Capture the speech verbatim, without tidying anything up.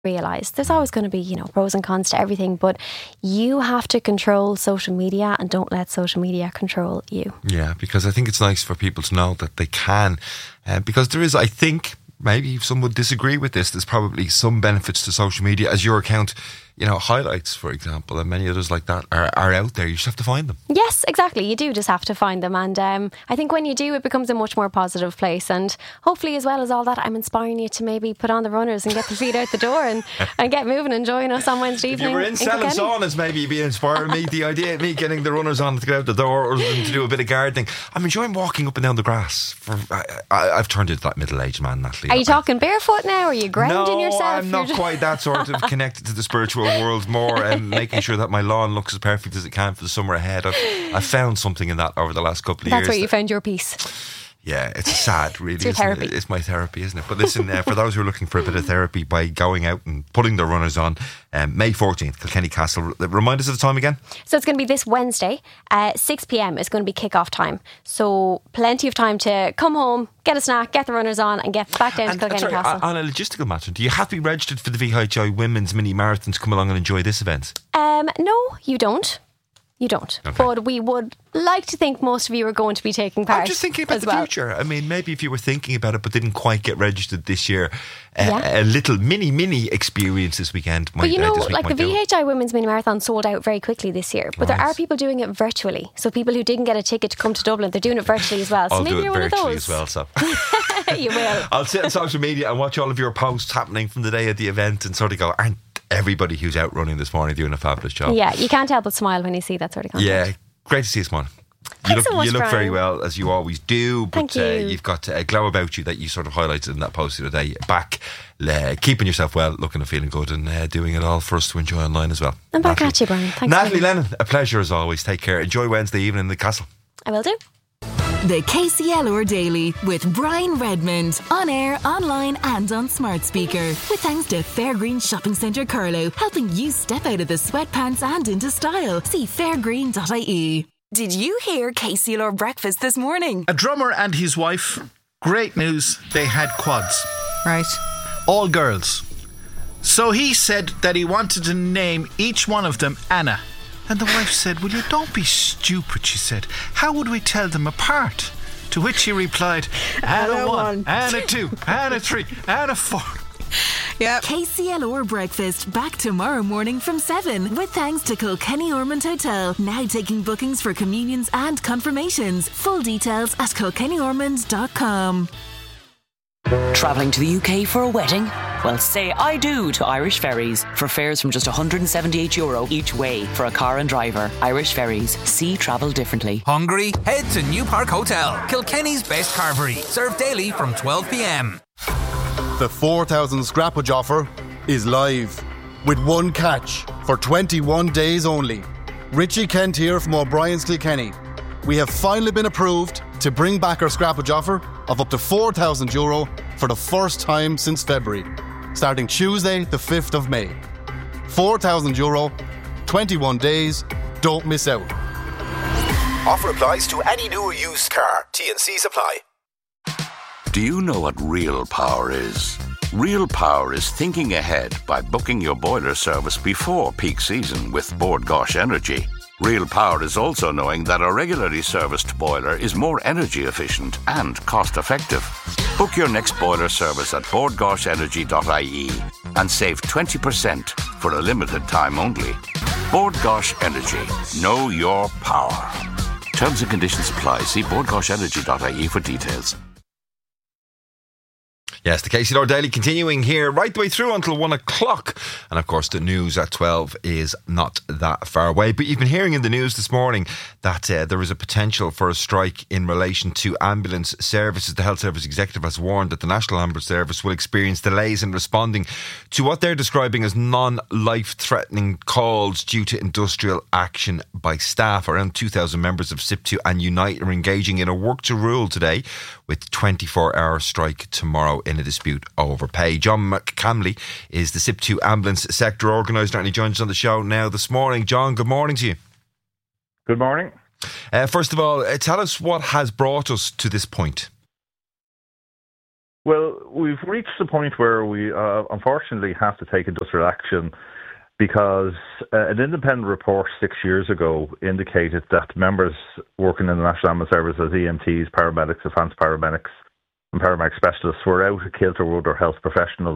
realise there's always going to be, you know, pros and cons to everything, but you have to control social media and don't let social media control you. Yeah, because I think it's nice for people to know that they can, uh, because there is, I think, maybe some would disagree with this, there's probably some benefits to social media, as your account, you know, highlights, for example, and many others like that are, are out there. You just have to find them. Yes, exactly. You do just have to find them. And um, I think when you do, it becomes a much more positive place. And hopefully, as well as all that, I'm inspiring you to maybe put on the runners and get the feet out the door and, and get moving and join us on Wednesday evening. If you were in, in selling saunas, maybe you'd be inspiring me. The idea of me getting the runners on to get out the door or to do a bit of gardening. I'm enjoying walking up and down the grass. For I, I, I've turned into that middle-aged man, Natalie. Are you talking barefoot now? Are you grounding no, yourself? No, I'm not quite that sort of connected to the spiritual world. More and um, making sure that my lawn looks as perfect as it can for the summer ahead. I've, I've found something in that over the last couple of That's years. That's where you found your peace. Yeah, it's sad, really. It's your isn't therapy. It? It's my therapy, isn't it? But listen, uh, for those who are looking for a bit of therapy by going out and putting their runners on, um, May fourteenth, Kilkenny Castle. Remind us of the time again. So it's going to be this Wednesday, uh, six p.m. is going to be kick-off time. So plenty of time to come home, get a snack, get the runners on and get back down and, to Kilkenny sorry, Castle. On a logistical matter, do you have to be registered for the V H I Women's Mini Marathon to come along and enjoy this event? Um, no, you don't. You don't. Okay. But we would like to think most of you are going to be taking part. I'm just thinking about as the well. future. I mean, maybe if you were thinking about it but didn't quite get registered this year, uh, Yeah. a little mini, mini experience this weekend might But you know, uh, this week like the might do. V H I Women's Mini Marathon sold out very quickly this year. But there Right. are people doing it virtually. So people who didn't get a ticket to come to Dublin, they're doing it virtually as well. So I'll maybe do it you're one of virtually those. as well, so. You will. I'll sit on social media and watch all of your posts happening from the day of the event and sort of go, aren't everybody who's out running this morning doing a fabulous job? Yeah, you can't help but smile when you see that sort of content. Yeah, great to see you this morning. You Thanks look, so much, you look Brian. very well, as you always do, but Thank you. Uh, you've got a glow about you that you sort of highlighted in that post the other day. Back, uh, keeping yourself well, looking and feeling good, and uh, doing it all for us to enjoy online as well. I'm back Natalie. at you, Brian. Thanks. Natalie very much. Lennon, a pleasure as always. Take care. Enjoy Wednesday evening in the castle. I will do. The K C L R Daily with Brian Redmond. On air, online and on smart speaker. With thanks to Fairgreen Shopping Centre Carlow, helping you step out of the sweatpants and into style. See fairgreen dot I E. Did you hear K C L R breakfast this morning? A drummer and his wife, great news, they had quads. Right. All girls. So he said that he wanted to name each one of them Anna. And the wife said, "Will you don't be stupid," she said. "How would we tell them apart?" To which he replied, Anna, Anna one, one. Anna two, Anna three, Anna four. Yeah. K C L R breakfast back tomorrow morning from seven with thanks to Kilkenny Ormond Hotel. Now taking bookings for communions and confirmations. Full details at kilkenny ormond dot com. Travelling to the U K for a wedding? Well, say I do to Irish Ferries for fares from just one hundred seventy-eight euro each way for a car and driver. Irish Ferries. See travel differently. Hungry? Head to New Park Hotel, Kilkenny's best carvery. Served daily from twelve p.m. The four thousand scrappage offer is live with one catch for twenty-one days only. Richie Kent here from O'Brien's Kilkenny. We have finally been approved to bring back our scrappage offer of up to four thousand euro for the first time since February, starting Tuesday the fifth of May. four thousand euro, twenty-one days, don't miss out. Offer applies to any new or used car. T and C's apply. Do you know what real power is? Real power is thinking ahead by booking your boiler service before peak season with Bord Gáis Energy. Real power is also knowing that a regularly serviced boiler is more energy efficient and cost effective. Book your next boiler service at bord gáis energy dot I E and save twenty percent for a limited time only. Bord Gáis Energy. Know your power. Terms and conditions apply. See bord gáis energy dot I E for details. Yes, the K C L R Daily continuing here right the way through until one o'clock. And of course, the news at twelve is not that far away. But you've been hearing in the news this morning that uh, there is a potential for a strike in relation to ambulance services. The Health Service Executive has warned that the National Ambulance Service will experience delays in responding to what they're describing as non-life-threatening calls due to industrial action by staff. Around two thousand members of S I P T U and Unite are engaging in a work to rule today with twenty-four hour strike tomorrow in a dispute over pay. John McCamley is the S I P T U Ambulance Sector Organiser and he joins us on the show now this morning. John, good morning to you. Good morning. Uh, first of all, uh, tell us what has brought us to this point. Well, we've reached the point where we uh, unfortunately have to take industrial action because uh, an independent report six years ago indicated that members working in the National Ambulance Service as E M Ts, paramedics, advanced paramedics and paramedic specialists were out of kilter with their health professionals